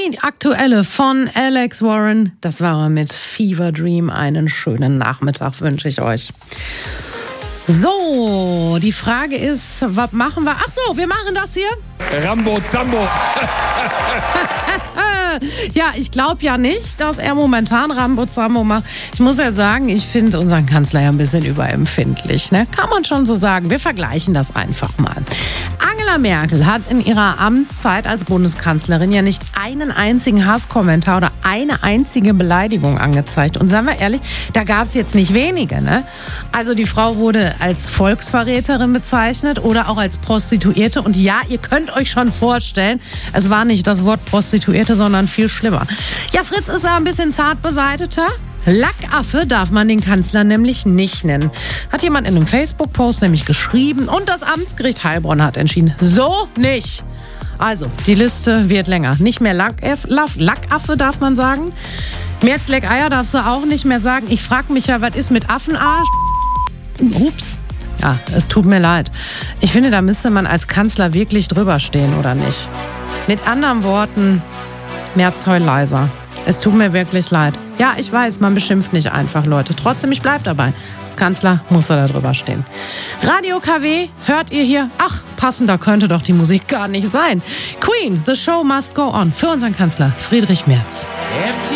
Die aktuelle von Alex Warren, das war er mit Fever Dream. Einen schönen Nachmittag wünsche ich euch. So, die Frage ist, was machen wir? Ach so, wir machen das hier. Rambo Zambo. Ja, ich glaube ja nicht, dass er momentan Rambo Zambo macht. Ich muss ja sagen, ich finde unseren Kanzler ja ein bisschen überempfindlich. Ne? Kann man schon so sagen. Wir vergleichen das einfach mal. Angela Merkel hat in ihrer Amtszeit als Bundeskanzlerin ja nicht einen einzigen Hasskommentar oder eine einzige Beleidigung angezeigt. Und seien wir ehrlich, da gab es jetzt nicht wenige. Ne? Also die Frau wurde als Volksverräterin bezeichnet oder auch als Prostituierte. Und ja, ihr könnt euch schon vorstellen, es war nicht das Wort Prostituierte, sondern viel schlimmer. Ja, Fritz ist da ein bisschen zart beseiteter. Lackaffe darf man den Kanzler nämlich nicht nennen. Hat jemand in einem Facebook-Post nämlich geschrieben und das Amtsgericht Heilbronn hat entschieden. So nicht. Also, die Liste wird länger. Nicht mehr Lackaffe darf man sagen. Merzleckeier darfst du auch nicht mehr sagen. Ich frage mich ja, was ist mit Affenarsch? Ups. Ja, es tut mir leid. Ich finde, da müsste man als Kanzler wirklich drüber stehen, oder nicht? Mit anderen Worten, Merz, heul leiser. Es tut mir wirklich leid. Ja, ich weiß, man beschimpft nicht einfach Leute. Trotzdem, ich bleib dabei. Als Kanzler muss er da drüber stehen. Radio KW, hört ihr hier? Ach, passender könnte doch die Musik gar nicht sein. Queen, the show must go on. Für unseren Kanzler Friedrich Merz.